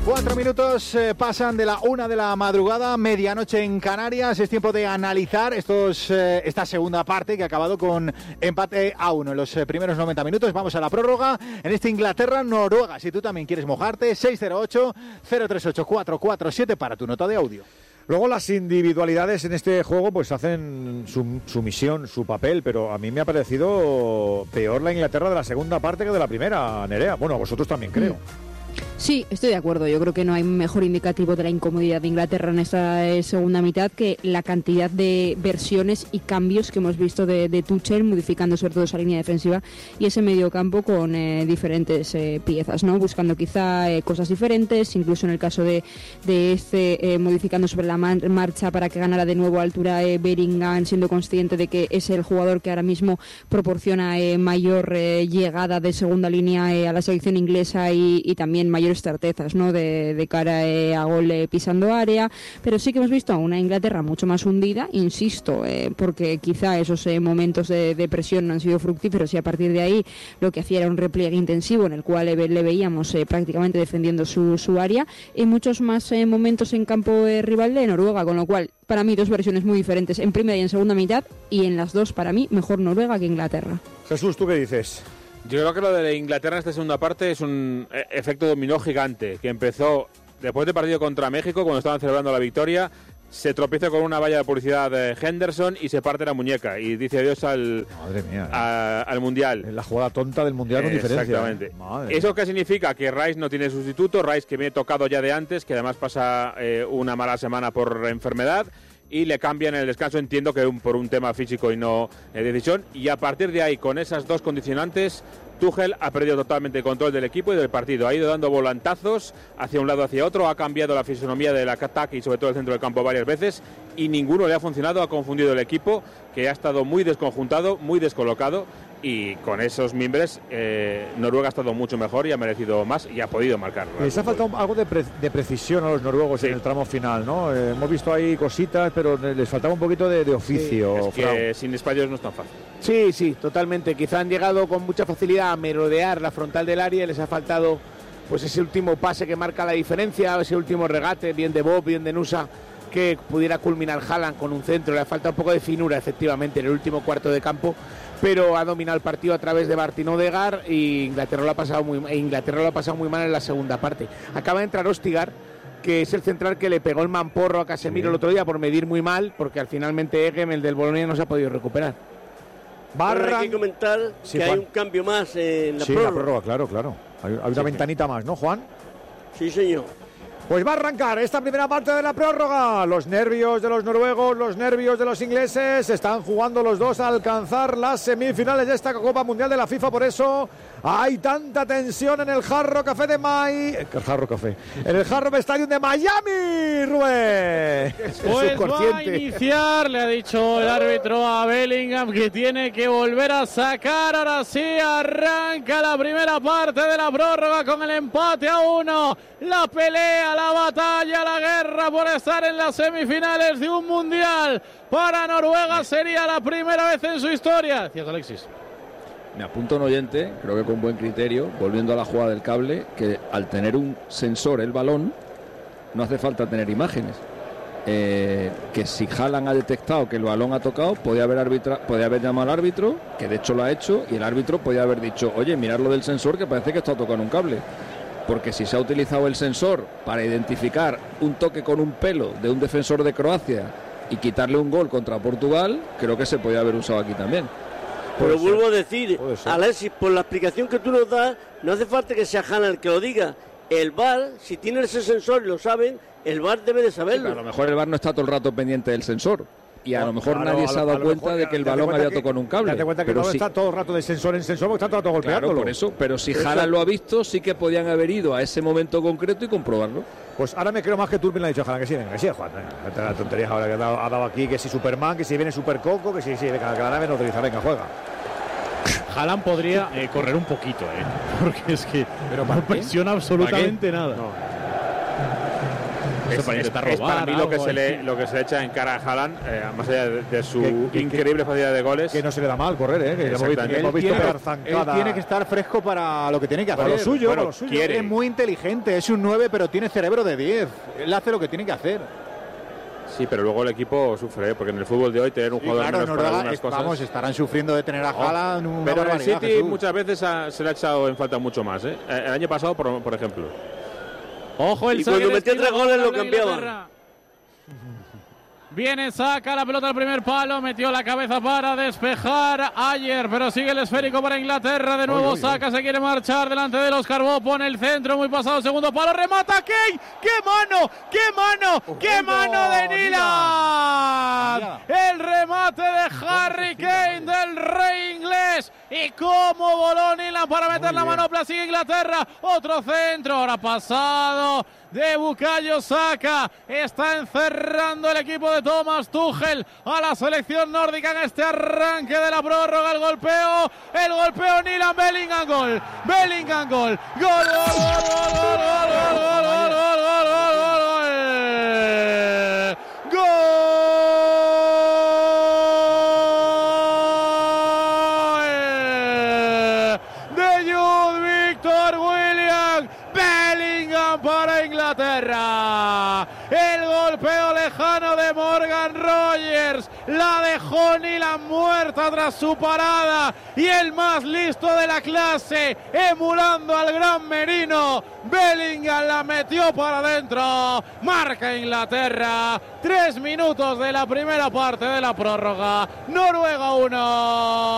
4 minutos pasan de la 1 de la madrugada, medianoche en Canarias. Es tiempo de analizar esta segunda parte que ha acabado con empate a 1 en los primeros 90 minutos. Vamos a la prórroga en este Inglaterra-Noruega. Si tú también quieres mojarte, 608-038-447 para tu nota de audio. Luego las individualidades en este juego pues hacen su misión, su papel, pero a mí me ha parecido peor la Inglaterra de la segunda parte que de la primera, Nerea. Bueno, a vosotros también creo. Sí, estoy de acuerdo. Yo creo que no hay mejor indicativo de la incomodidad de Inglaterra en esta segunda mitad que la cantidad de versiones y cambios que hemos visto de Tuchel, modificando sobre todo esa línea defensiva y ese mediocampo con diferentes piezas, ¿no? Buscando quizá cosas diferentes, incluso en el caso de modificando sobre la marcha para que ganara de nuevo altura Bellingham, siendo consciente de que es el jugador que ahora mismo proporciona mayor llegada de segunda línea a la selección inglesa y también mayores certezas, ¿no? de cara a gol pisando área, pero sí que hemos visto a una Inglaterra mucho más hundida, insisto, porque quizá esos momentos de presión no han sido fructíferos y a partir de ahí lo que hacía era un repliegue intensivo en el cual le veíamos prácticamente defendiendo su área, y muchos más momentos en campo rival de Noruega, con lo cual para mí dos versiones muy diferentes en primera y en segunda mitad, y en las dos para mí mejor Noruega que Inglaterra. Jesús, ¿tú qué dices? Yo creo que lo de Inglaterra en esta segunda parte es un efecto dominó gigante, que empezó después del partido contra México, cuando estaban celebrando la victoria, se tropieza con una valla de publicidad de Henderson y se parte la muñeca y dice adiós al Mundial. Es la jugada tonta del Mundial con diferencia. Exactamente. ¿Eso qué significa? Que Rice no tiene sustituto, Rice que viene tocado ya de antes, que además pasa una mala semana por enfermedad, y le cambian el descanso, entiendo que por un tema físico y no decisión, y a partir de ahí, con esas dos condicionantes, Tuchel ha perdido totalmente el control del equipo y del partido, ha ido dando volantazos hacia un lado hacia otro, ha cambiado la fisonomía del ataque y sobre todo el centro del campo varias veces, y ninguno le ha funcionado, ha confundido el equipo, que ha estado muy desconjuntado, muy descolocado, y con esos mimbres Noruega ha estado mucho mejor y ha merecido más y ha podido marcar. Les ha faltado algo de precisión a los noruegos en el tramo final, ¿no? Hemos visto ahí cositas, pero les faltaba un poquito de oficio. Sí, es que sin espacios no es tan fácil. Sí, totalmente. Quizá han llegado con mucha facilidad a merodear la frontal del área y les ha faltado pues ese último pase que marca la diferencia, ese último regate, bien de Bob, bien de Nusa, que pudiera culminar Haaland con un centro. Le ha faltado un poco de finura, efectivamente, en el último cuarto de campo, pero ha dominado el partido a través de Martin Odegaard y Inglaterra lo ha pasado muy mal en la segunda parte. Acaba de entrar Ostigar, que es el central que le pegó el mamporro a Casemiro el otro día por medir muy mal, porque al finalmente Egem, el del Bolonia, no se ha podido recuperar. Pero hay que comentar que hay un cambio más en la prórroga. Sí, la prórroga, claro. Hay una ventanita más, ¿no, Juan? Sí, señor. Pues va a arrancar esta primera parte de la prórroga. Los nervios de los noruegos, los nervios de los ingleses. Están jugando los dos a alcanzar las semifinales de esta Copa Mundial de la FIFA. Por eso hay tanta tensión en el Hard Rock Café de en el Hard Rock Stadium de Miami, Rubén. Pues va a iniciar, le ha dicho el árbitro a Bellingham que tiene que volver a sacar. Ahora sí arranca la primera parte de la prórroga con el empate a 1. La pelea, la batalla, la guerra por estar en las semifinales de un mundial. Para Noruega sería la primera vez en su historia. Cierto, Alexis. Me apunta un oyente, creo que con buen criterio, volviendo a la jugada del cable, que al tener un sensor el balón, no hace falta tener imágenes. Que si Haaland ha detectado que el balón ha tocado, podía haber llamado al árbitro, que de hecho lo ha hecho, y el árbitro podía haber dicho, oye, mirad lo del sensor, que parece que está tocando un cable. Porque si se ha utilizado el sensor para identificar un toque con un pelo de un defensor de Croacia y quitarle un gol contra Portugal, creo que se podía haber usado aquí también. Pero vuelvo a decir, Alexis, por la explicación que tú nos das, no hace falta que sea Haaland el que lo diga. El VAR, si tiene ese sensor y lo saben, el VAR debe de saberlo. Sí, a lo mejor el VAR no está todo el rato pendiente del sensor. Y a lo mejor nadie se ha dado cuenta de que el balón había tocado en un cable. Date cuenta que pero no está todo el rato de sensor en sensor, porque está todo el rato golpeándolo. Claro, por eso. Pero si Haaland lo ha visto, sí que podían haber ido a ese momento concreto y comprobarlo. Pues ahora me creo más que Turbin le ha dicho a Haaland que sí, Juan. La tontería ahora que ha dado aquí, que si Superman, que si viene Supercoco, que si venga, que la nave no utiliza, venga, juega. Haaland podría correr un poquito, porque es que no presiona absolutamente nada. No. Es para mí lo que se le echa en cara a Haaland, más allá de su increíble facilidad de goles. Que no se le da mal correr, que hemos visto pegar zancada. Él tiene que estar fresco para lo que tiene que hacer. Para lo suyo, bueno, para lo suyo. Quiere. Es muy inteligente, es un 9, pero tiene cerebro de 10. Él hace lo que tiene que hacer. Sí, pero luego el equipo sufre, porque en el fútbol de hoy tener un jugador menos para algunas cosas. Vamos, estarán sufriendo de tener a Haaland. Pero en el City Jesús. Muchas veces se le ha echado en falta mucho más. El año pasado, por ejemplo. Ojo, el y cuando metía 3 goles lo cambiaban. Viene, saca la pelota al primer palo, metió la cabeza para despejar Ayer, pero sigue el esférico para Inglaterra. De nuevo saca, se quiere marchar delante de los Carbó, pone el centro, muy pasado, segundo palo, remata Kane. ¡Qué mano! ¡Qué mano! ¡Qué mano de Nilan! El remate de Harry Kane del rey inglés. Y cómo voló Nilan para meter la manopla, sigue Inglaterra. Otro centro, ahora pasado de Bukayo Saka. Está encerrando el equipo de Thomas Tuchel a la selección nórdica en este arranque de la prórroga. El golpeo Nilan, Bellingham, gol. Bellingham, gol. Gol. De Jude Victor Williams. Bellingham para Inglaterra. El golpeo lejano de Morgan Rogers la dejó Nilan muerta tras su parada, y el más listo de la clase, emulando al gran Merino, Bellingham la metió para adentro. Marca Inglaterra. 3 minutos de la primera parte de la prórroga. Noruega 1.